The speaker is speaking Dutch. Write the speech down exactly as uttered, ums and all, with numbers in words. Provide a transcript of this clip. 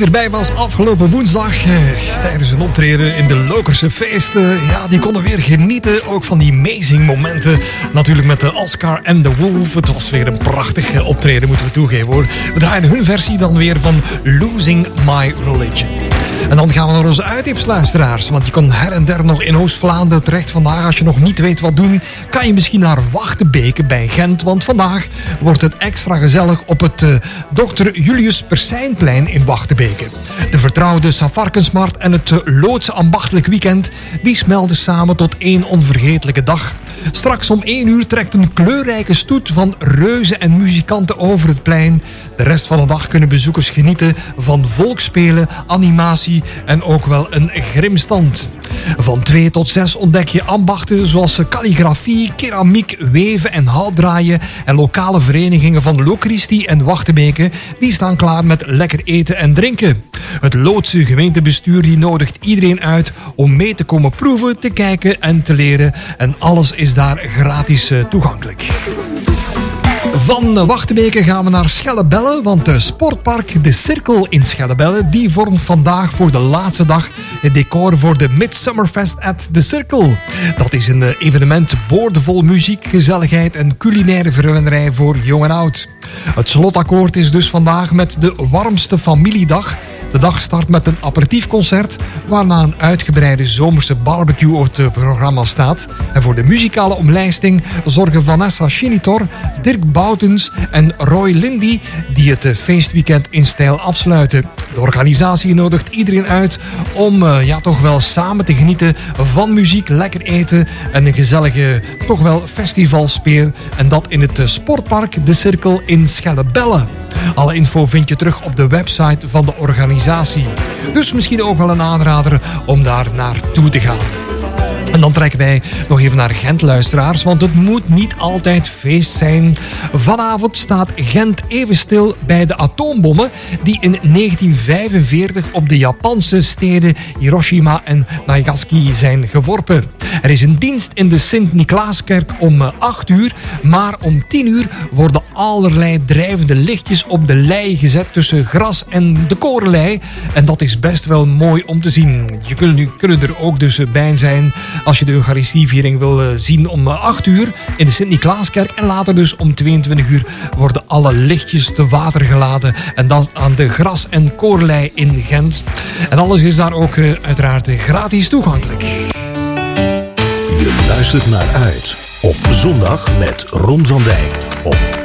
wie erbij was afgelopen woensdag eh, tijdens een optreden in de Lokerse feesten, ja, die konden weer genieten ook van die amazing momenten. Natuurlijk met de Oscar en de Wolf. Het was weer een prachtig eh, optreden, moeten we toegeven hoor. We draaien hun versie dan weer van Losing My Religion. En dan gaan we naar onze uittipsluisteraars. Want je kon her en der nog in Oost-Vlaanderen terecht vandaag. Als je nog niet weet wat doen, kan je misschien naar Wachtebeke bij Gent. Want vandaag wordt het extra gezellig op het uh, dokter Julius Persijnplein in Wachtebeke. De vertrouwde Savarkensmarkt en het uh, Loodse ambachtelijk weekend, die smelten samen tot één onvergetelijke dag. Straks om één uur trekt een kleurrijke stoet van reuzen en muzikanten over het plein. De rest van de dag kunnen bezoekers genieten van volksspelen, animatie en ook wel een grimstand. Van twee tot zes ontdek je ambachten zoals kalligrafie, keramiek, weven en houtdraaien. En lokale verenigingen van Locristi en Wachtebeke, die staan klaar met lekker eten en drinken. Het Loodse gemeentebestuur die nodigt iedereen uit om mee te komen proeven, te kijken en te leren. En alles is daar gratis toegankelijk. Van Wachtebeke gaan we naar Schellebelle, want de sportpark De Cirkel in Schellebelle die vormt vandaag voor de laatste dag het decor voor de Midsummerfest at The Circle. Dat is een evenement boordevol muziek, gezelligheid en culinaire verwennerij voor jong en oud. Het slotakkoord is dus vandaag met de warmste familiedag. De dag start met een aperitiefconcert, waarna een uitgebreide zomerse barbecue op het programma staat. En voor de muzikale omlijsting zorgen Vanessa Chinitor, Dirk Boutens en Roy Lindy, die het feestweekend in stijl afsluiten. De organisatie nodigt iedereen uit om uh, ja, toch wel samen te genieten van muziek, lekker eten en een gezellige, toch wel festivalsfeer. En dat in het sportpark De Cirkel in Schellebelle. Alle info vind je terug op de website van de organisatie. Dus misschien ook wel een aanrader om daar naartoe te gaan. En dan trekken wij nog even naar Gent, luisteraars, want het moet niet altijd feest zijn. Vanavond staat Gent even stil bij de atoombommen die in negentien vijfenveertig op de Japanse steden Hiroshima en Nagasaki zijn geworpen. Er is een dienst in de Sint-Niklaaskerk om acht uur, maar om tien uur worden allerlei drijvende lichtjes op de lei gezet tussen gras en de korenlei. En dat is best wel mooi om te zien. Je kunt, kunnen er ook dus bij zijn als je de Eucharistieviering wil zien om acht uur in de Sint-Niklaaskerk. En later dus om tweeëntwintig uur worden alle lichtjes te water geladen. En dat aan de gras- en korenlei in Gent. En alles is daar ook uh, uiteraard gratis toegankelijk. Je luistert naar Uit op zondag met Ron van Dijk op